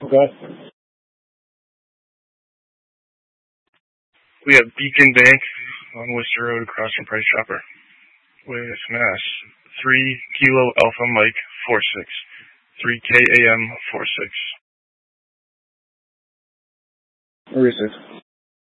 Okay. We have Beacon Bank on Worcester Road across from Price Chopper with Mass 3 Kilo Alpha Mike 46 3 KAM 46. Receive.